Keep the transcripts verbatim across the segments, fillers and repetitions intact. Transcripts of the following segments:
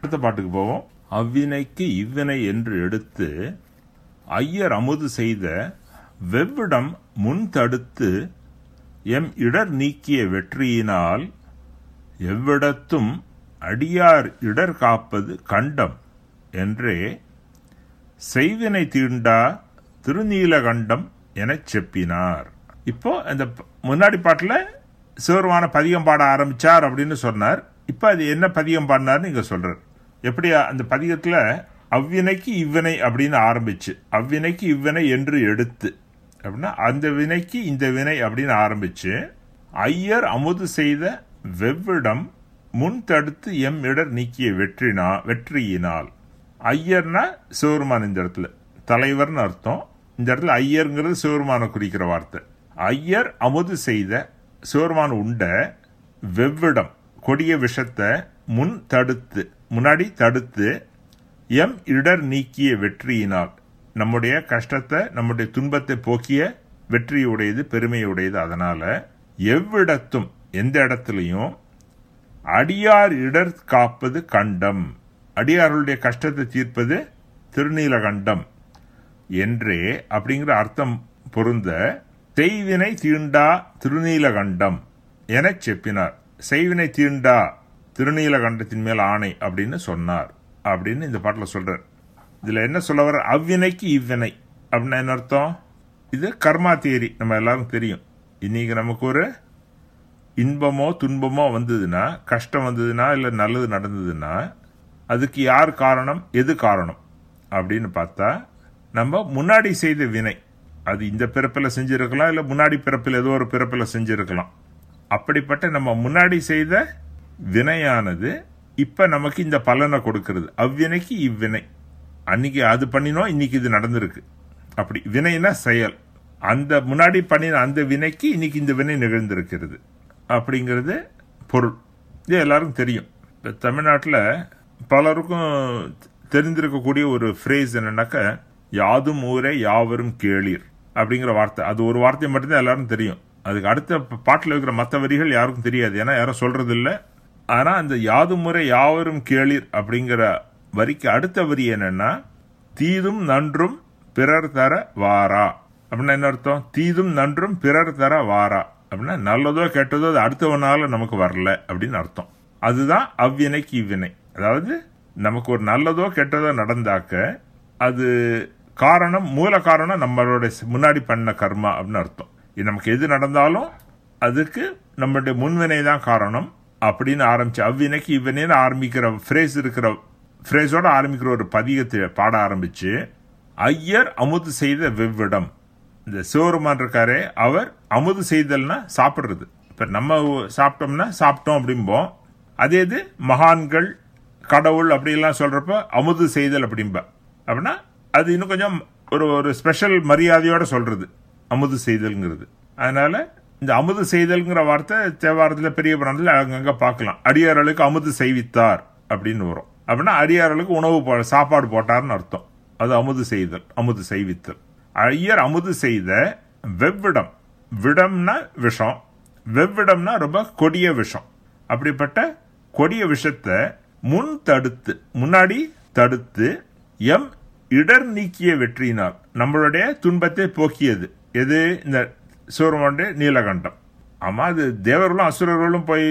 அடுத்த பாட்டுக்கு போவோம். அவ்வினைக்கு இவ்வினை என்று எடுத்து ஐயர் அமுது செய்த வெவ்விடம் முன் தடுத்து எம் இடர் நீக்கிய வெற்றியினால் எவ்விடத்தும் அடியார் இடர் காப்பது கண்டம் என்றே செய்வினை தீண்டா திருநீலகண்டம் எனச் செப்பினார். இப்போ இந்த முன்னாடி பாட்டில் சிவருமான பதிகம் பாட ஆரம்பிச்சார் அப்படின்னு சொன்னார். இப்போ அது என்ன பதிகம் பாடினார்னு இங்க சொல்றார். எப்படி அந்த பதிகத்தில் அவ்வினைக்கு இவ்வினை அப்படின்னு ஆரம்பிச்சு அவ்வினைக்கு இவ்வினை என்று எடுத்து அப்படின்னா அந்த வினைக்கு இந்த வினை அப்படின்னு ஆரம்பிச்சு ஐயர் அமுது செய்த வெவ்விடம் முன் தடுத்து எம் இடர் நீக்கிய வெற்றினா வெற்றியினால். ஐயர்னா சிவருமான், இந்த இடத்துல தலைவர்னு அர்த்தம். இந்த இடத்துல ஐயர்ங்கிறது சிவருமான குறிக்கிற வார்த்தை. ஐயர் அமுது செய்த சிவருமான் உண்ட வெவ்விடம் கொடிய விஷத்தை முன் தடுத்து முன்னாடி தடுத்து எம் இடர் நீக்கிய வெற்றியினால் நம்முடைய கஷ்டத்தை நம்முடைய துன்பத்தை போக்கிய வெற்றியுடையது பெருமையுடையது. அதனால எவ்விடத்தும் எந்த இடத்துலையும் அடியார் இடர் காப்பது கண்டம், அடியார்களுடைய கஷ்டத்தை தீர்ப்பது திருநீலகண்டம் என்றே அப்படிங்கிற அர்த்தம் பொருந்த செய்வினை தீண்டா திருநீலகண்டம் என செப்பினார். செய்வினை தீண்டா திருநீலகண்டத்தின் மேல் ஆணை அப்படின்னு சொன்னார் அப்படின்னு இந்த பாட்டில் சொல்றார். இதுல என்ன சொல்ல வர, அவ்வினைக்கு இவ்வினை அப்படின்னா என்ன அர்த்தம்? இது கர்மா தியரி, நம்ம எல்லாரும் தெரியும். இன்னைக்கு நமக்கு ஒரு இன்பமோ துன்பமோ வந்ததுன்னா, கஷ்டம் வந்ததுன்னா, இல்லை நல்லது நடந்ததுன்னா அதுக்கு யார் காரணம், எது காரணம் அப்படின்னு பார்த்தா நம்ம முன்னாடி செய்த வினை. அது இந்த பிறப்பில் செஞ்சிருக்கலாம், இல்லை முன்னாடி பிறப்பில் ஏதோ ஒரு பிறப்பில் செஞ்சிருக்கலாம். அப்படிப்பட்ட நம்ம முன்னாடி செய்த வினையானது இப்ப நமக்கு இந்த பலனை கொடுக்கிறது. அவ்வினைக்கு இவ்வினை, அன்னைக்கு அது பண்ணினோம், இன்னைக்கு இது நடந்திருக்கு. அப்படி வினைனா செயல், அந்த முன்னாடி பண்ணின அந்த வினைக்கு இன்னைக்கு இந்த வினை நிகழ்ந்திருக்கிறது அப்படிங்கிறது பொருள். இது எல்லாருக்கும் தெரியும். இப்போ தமிழ்நாட்டில் பலருக்கும் தெரிந்திருக்கக்கூடிய ஒரு ஃப்ரேஸ் என்னன்னாக்க, யாதும் ஊரே யாவரும் கேளீர் அப்படிங்கிற வார்த்தை. அது ஒரு வார்த்தை மட்டும்தான் எல்லாரும் தெரியும். அதுக்கு அடுத்த பாட்டில் இருக்கிற மற்ற வரிகள் யாருக்கும் தெரியாது, ஏன்னா யாரும் சொல்றது இல்லை. ஆனா அந்த யாதும் முறை யாவரும் கேளீர் அப்படிங்கிற வரிக்கு அடுத்த வரி என்னன்னா, தீதும் நன்றும் பிறர் தர வாரா அப்படின்னா என்ன அர்த்தம்? தீதும் நன்றும் பிறர் தர வாரா அப்படின்னா நல்லதோ கெட்டதோ அது அடுத்தவனால நமக்கு வரல அப்படின்னு அர்த்தம். அதுதான் அவ்வினைக்கு இவ்வினை. அதாவது நமக்கு ஒரு நல்லதோ கெட்டதோ நடந்தாக்க அது காரணம், மூல காரணம் நம்மளோட முன்னாடி பண்ண கர்மா அப்படின்னு அர்த்தம். நமக்கு எது நடந்தாலும் அதுக்கு நம்மளுடைய முன்வினை தான் காரணம் அப்படின்னு ஆரம்பிச்சு அவ்வினைக்கு இவ்வினைன்னு ஆரம்பிக்கிற ஃப்ரேஸ் இருக்கிற ஃப்ரேஸோட ஆரம்பிக்கிற ஒரு பதிகத்தை பாட ஆரம்பிச்சு, ஐயர் அமுது செய்த வெவ்விடம். இந்த சிவருமான் இருக்காரே, அவர் அமுது செய்தல்னா சாப்பிட்றது. இப்ப நம்ம சாப்பிட்டோம்னா சாப்பிட்டோம் அப்படிம்போம். அதே இது மகான்கள் கடவுள் அப்படிலாம் சொல்றப்ப அமுது செய்தல் அப்படின்பா. அப்படின்னா அது இன்னும் கொஞ்சம் ஒரு ஒரு ஸ்பெஷல் மரியாதையோட சொல்றது அமுது செய்தல்ங்கிறது. அதனால இந்த அமுது செய்தல்ங்கிற வார்த்தை தேவாரத்தில் பெரிய புராணத்தில் அங்கங்க பார்க்கலாம். அடியார்களுக்கு அமுது செய்வித்தார் அப்படின்னு வரும். அப்படின்னா அடியார்களுக்கு உணவு சாப்பாடு போட்டார்னு அர்த்தம். அது அமுது செய்தல், அமுது செய்வித்தல். ஐயர் அமுது செய்த வெவ்விடம், விடம்னா விஷம், வெவ்விடம்னா ரொம்ப கொடிய விஷம். அப்படிப்பட்ட கொடிய விஷத்தை முன் தடுத்து முன்னாடி தடுத்து எம் இடர் நீக்கிய வெற்றியினால் நம்மளுடைய துன்பத்தை போக்கியது. எது? இந்த சிவருமானுடைய நீலகண்டம். ஆமா, அது தேவர்களும் அசுரர்களும் போய்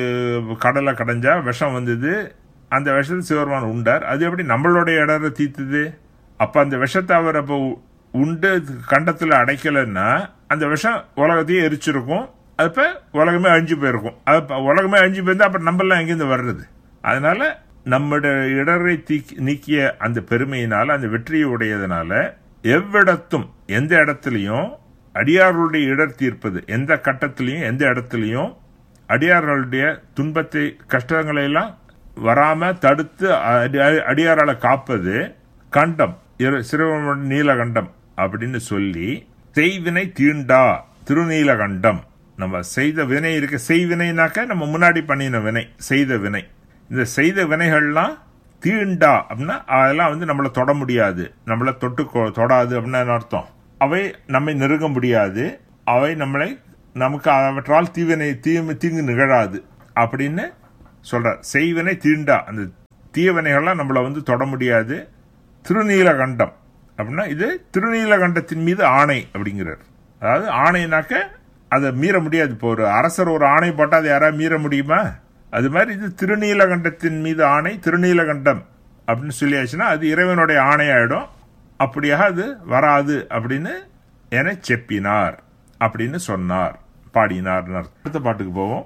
கடலை கடைஞ்சா விஷம் வந்தது. அந்த விஷத்தை சிவருமான் உண்டார். அது எப்படி நம்மளுடைய இடரை தீர்த்துது? அப்ப அந்த விஷத்தை அவர் அப்போ உண்டு கண்டத்துல அடைக்கலன்னா அந்த விஷம் உலகத்தையே எரிச்சிருக்கும். அப்ப உலகமே அழிஞ்சு போயிருக்கும். அது உலகமே அழிஞ்சு போயிருந்தா அப்ப நம்மளாம் எங்கிருந்து வர்றது? அதனால நம்முடைய இடரை நீக்கிய அந்த பெருமையினால, அந்த வெற்றியை உடையதுனால எவ்விடத்தும் எந்த இடத்துலையும் அடியார்களுடைய இடர் தீர்ப்பது, எந்த கட்டத்திலையும் எந்த இடத்துலையும் அடியார்களுடைய துன்பத்தை கஷ்டங்களை எல்லாம் வராம தடுத்து அடியாரால காப்பது கண்டம், சிறுவனுடைய நீலகண்டம் அப்படின்னு சொல்லி செய்வினை தீண்டா திருநீலகண்டம். நம்ம செய்த வினை இருக்க, செய்வினைனாக்க நம்ம முன்னாடி பண்ணின வினை, செய்த வினை. இந்த செய்த வினைகள்லாம் தீண்டா அப்படின்னா அதெல்லாம் வந்து நம்மளை தொட முடியாது, நம்மளை தொட்டு தொடாது அப்படின்னு அர்த்தம். அவை நம்மை நெருங்க முடியாது, அவை நம்மளை நமக்கு அவற்றால் தீவினை தீ தீங்கு நிகழாது அப்படின்னு சொல்ற. செய்வினை தீண்டா, அந்த தீயவனைகள்லாம் நம்மளை வந்து தொட முடியாது. திருநீலகண்டம் அப்படின்னா இது திருநீலகண்டத்தின் மீது ஆணை அப்படிங்கிறார். அதாவது ஆணைனாக்க அதை மீற முடியாது. இப்போ ஒரு அரசர் ஒரு ஆணை போட்டால் அதை யாராவது மீற முடியுமா? அது மாதிரி இது திருநீலகண்டத்தின் மீது ஆணை, திருநீலகண்டம் அப்படின்னு சொல்லியாச்சுன்னா அது இறைவனுடைய ஆணையாயிடும். அப்படியாக அது வராது அப்படின்னு என செப்பினார் அப்படின்னு சொன்னார், பாடினார். அடுத்த பாட்டுக்கு போவோம்.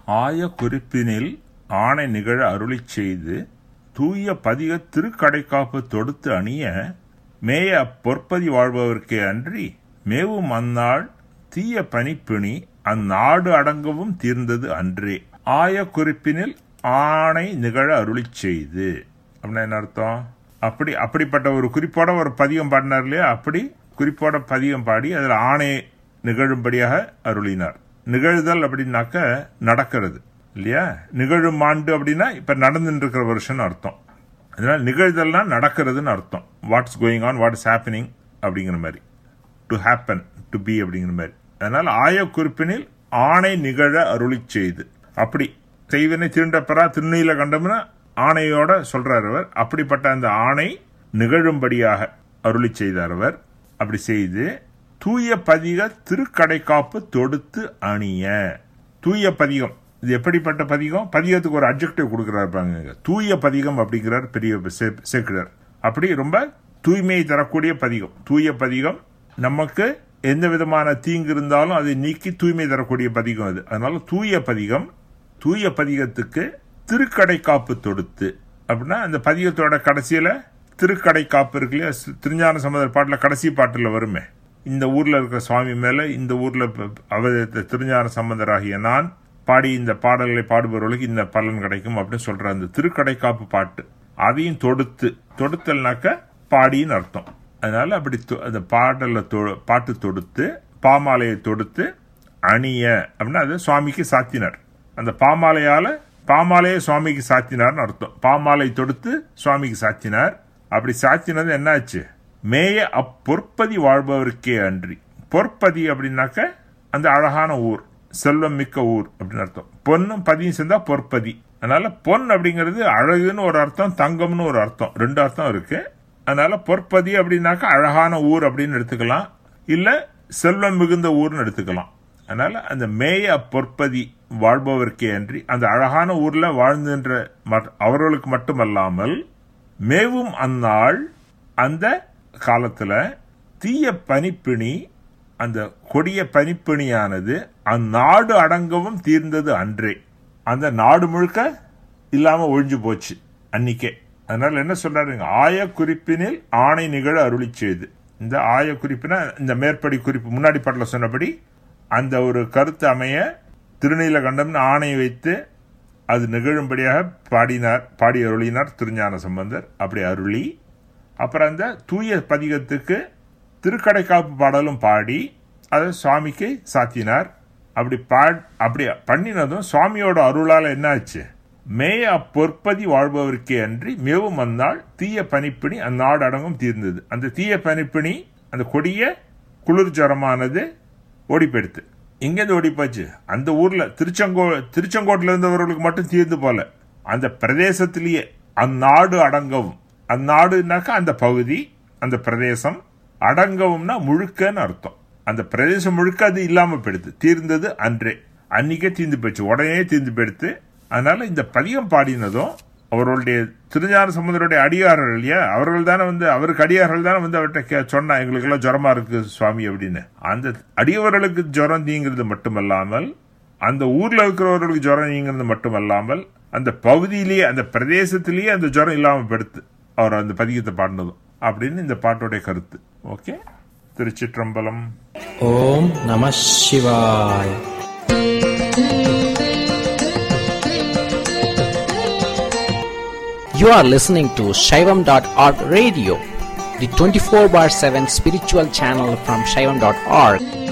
ஆய குறிப்பினில் ஆணை நிகழ அருளி செய்து தூய பதிக திருக்கடைக்காப்பு தொடுத்து அணிய மேய அப்பொற்பதி வாழ்பவர்க்கே அன்றி மேவும் அந்நாள் தீய பனிப்பிணி அந்நாடு அடங்கவும் தீர்ந்தது அன்றே. ஆய குறிப்பினில் ஆணை நிகழ அருளி செய்து அப்படின்னா என்ன அர்த்தம்? அப்படி அப்படிப்பட்ட ஒரு குறிப்போட ஒரு பதிகம் பாடினார் இல்லையா, அப்படி குறிப்போட பதிகம் பாடி அதில் ஆணை நிகழும்படியாக அருளினார். நிகழ்தல் அப்படின்னாக்க நடக்கிறது இல்லையா. நிகழும் ஆண்டு அப்படின்னா இப்ப நடந்துட்டு இருக்கிற வருஷம் அர்த்தம். அதனால நிகழ்தல்னா நடக்கிறதுன்னு அர்த்தம். What's going on, what is happening அப்படிங்கிற மாதிரி, டு ஹேப்பன், டு பி அப்படிங்கிற மாதிரி. அதனால ஆய குறிப்பினில் ஆணை நிகழ அருளி செய்து, அப்படி செய்வனை திருண்டப்பரா திருநீலகண்டம்னு ஆணையோட சொல்றார் அவர். அப்படிப்பட்ட அந்த ஆணை நிகழும்படியாக அருளி செய்தார் அவர். அப்படி செய்து தூய பதிக திருக்கடைக்காப்பு தொடுத்து அணிய. தூய பதிகம் இது எப்படிப்பட்ட பதிகம்? பதிகத்துக்கு ஒரு அட்ஜெக்டிவ் கொடுக்கிறார், தூய பதிகம் அப்படிங்கிறார் பெரிய சேக்கிழார். அப்படி ரொம்ப தூய்மையை தரக்கூடிய பதிகம். தூய பதிகம் நமக்கு எந்த விதமான தீங்கு இருந்தாலும் அதை நீக்கி தூய்மை தரக்கூடிய பதிகம் அது. அதனால தூய பதிகம். தூய பதிகத்துக்கு திருக்கடைக்காப்பு தொடுத்து அப்படின்னா அந்த பதிகத்தோட கடைசியில திருக்கடைக்காப்பு இருக்கு இல்லையா, திருஞான சம்பந்தர் பாட்டுல கடைசி பாட்டுல வருமே, இந்த ஊர்ல இருக்கிற சுவாமி மேல இந்த ஊர்ல அவதரித்த திருஞான சம்பந்தராகிய நான் பாடி இந்த பாடல்களை பாடுபவர்களுக்கு இந்த பலன் கிடைக்கும் அப்படின்னு சொல்ற அந்த திருக்கடைக்காப்பு பாட்டு, அதையும் தொடுத்து, தொடுத்தல்னாக்க பாடின்னு அர்த்தம். அதனால அப்படி அந்த பாடல பாட்டு தொடுத்து பாமாலையை தொடுத்து அணிய அப்படின்னா அது சுவாமிக்கு சாத்தினார். அந்த பாமாலையால பாமாலையை சுவாமிக்கு சாத்தினார்னு அர்த்தம். பாமாலை தொடுத்து சுவாமிக்கு சாத்தினார். அப்படி சாத்தினது என்னாச்சு? மேய அப்பொற்பதி வாழ்பவருக்கே அன்றி. பொற்பதி அப்படின்னாக்க அந்த அழகான ஊர், செல்வம் மிக்க ஊர் அப்படின்னு அர்த்தம். பொன்னும் பதியும் சேர்ந்தா பொற்பதி. அதனால பொன் அப்படிங்கிறது அழகுன்னு ஒரு அர்த்தம், தங்கம்னு ஒரு அர்த்தம், ரெண்டு அர்த்தம் இருக்கு. அதனால பொற்பதி அப்படின்னாக்க அழகான ஊர் அப்படின்னு எடுத்துக்கலாம், இல்ல செல்வம் மிகுந்த ஊர்னு எடுத்துக்கலாம். அதனால அந்த மேய அப்பொற்பதி வாழ்பவர்க்கே அன்றி, அந்த அழகான ஊர்ல வாழ்ந்துன்ற அவர்களுக்கு மட்டுமல்லாமல் மேவும் அந்நாள் அந்த காலத்துல தீய பனிப்பிணி, அந்த கொடிய பனிப்பிணியானது அந்நாடு அடங்கவும் தீர்ந்தது அன்றே. அந்த நாடு முழுக்க இல்லாம ஒழிஞ்சு போச்சு அன்னிக்கே. அதனால என்ன சொல்றாரு? ஆய குறிப்பினில் ஆணை நிகழ அருளி செய்து. இந்த ஆய குறிப்பினா இந்த மேற்படி குறிப்பு முன்னாடி பாட்டில் சொன்னபடி அந்த ஒரு கருத்து அமைய திருநீலகண்டம்னு ஆணை வைத்து அது நிகழும்படியாக பாடினார், பாடி அருளினார் திருஞான சம்பந்தர். அப்படி அருளி அப்புறம் அந்த தூய பதிகத்துக்கு திருக்கடைக்காப்பு பாடலும் பாடி அதை சுவாமிக்கு சாத்தினார். அப்படி பா அப்படி பண்ணினதும் சுவாமியோட அருளால் என்னாச்சு? மேய அப்பொற்பதி வாழ்பவருக்கே அன்றி மேவும் அந்நாள் தீய பனிப்பிணி அந்நாடு அடங்கும் தீர்ந்தது. அந்த தீய பனிப்பிணி, அந்த கொடிய குளிர் ஜரமானது ஓடிப்பெடுத்து. எங்கேருந்து ஓடிப்போச்சு? அந்த ஊர்ல திருச்செங்கோ திருச்செங்கோட்டில் இருந்தவர்களுக்கு மட்டும் தீர்ந்து போல, அந்த பிரதேசத்திலேயே அந்நாடு அடங்கவும். அந்நாடுனாக்கா அந்த பகுதி, அந்த பிரதேசம். அடங்கவும்னா முழுக்கன்னு அர்த்தம். அந்த பிரதேசம் முழுக்க அது இல்லாம போயிடுது, தீர்ந்தது அன்றே, அன்னைக்கே தீர்ந்து போயிடுச்சு, உடனே தீர்ந்து போயிடுத்து. அதனால இந்த பதிகம் பாடினதும் அவர்களுடைய திருஞான சம்பந்தருடைய அடியார்கள் இல்லையா, அவர்கள் தானே வந்து அவருக்கு அடியார்கள் தானே வந்து அவர்கிட்ட சொன்னா எங்களுக்கு எல்லாம் ஜுரமா இருக்கு சுவாமி அப்படின்னு. அந்த அடியவர்களுக்கு ஜுரம் நீங்கிறது மட்டுமல்லாமல், அந்த ஊர்ல இருக்கிறவர்களுக்கு ஜுரம் நீங்கிறது மட்டுமல்லாமல், அந்த பகுதியிலேயே அந்த பிரதேசத்திலேயே அந்த ஜுரம் இல்லாம படுத்து அவர் அந்த பதிகத்தை பாடினதும் அப்படின்னு இந்த பாட்டோடைய கருத்து. ஓகே, திருச்சிற்றம்பலம். ஓம் நம சிவாய. You are listening to Shaivam dot org radio, the twenty-four bar seven spiritual channel from Shaivam dot org.